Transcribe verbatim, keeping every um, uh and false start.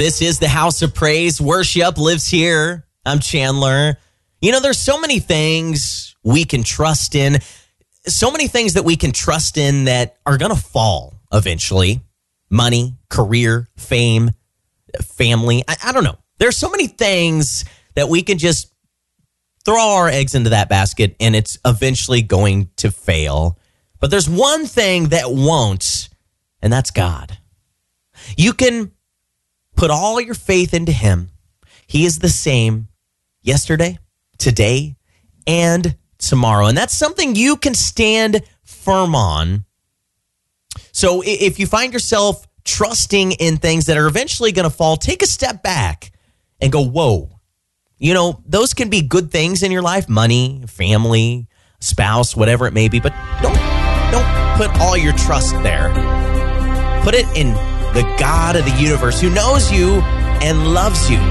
This is the House of Praise. Worship lives here. I'm Chandler. You know, there's so many things we can trust in, so many things that we can trust in that are going to fall eventually. Money, career, fame, family. I, I don't know. There's so many things that we can just throw our eggs into that basket and it's eventually going to fail. But there's one thing that won't, and that's God. You can put all your faith into him. He is the same yesterday, today, and tomorrow. And that's something you can stand firm on. So if you find yourself trusting in things that are eventually going to fall, take a step back and go, whoa. You know, those can be good things in your life, money, family, spouse, whatever it may be, but don't, don't put all your trust there. Put it in the God of the universe who knows you and loves you.